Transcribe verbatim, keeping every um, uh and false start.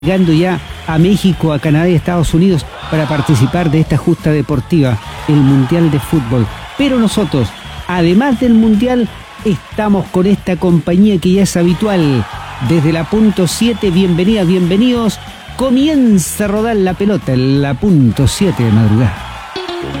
llegando ya a México, a Canadá y a Estados Unidos para participar de esta justa deportiva, el Mundial de Fútbol. Pero nosotros, además del Mundial, estamos con esta compañía que ya es habitual. Desde la punto siete, bienvenidas, bienvenidos. Comienza a rodar la pelota en la punto siete de madrugada.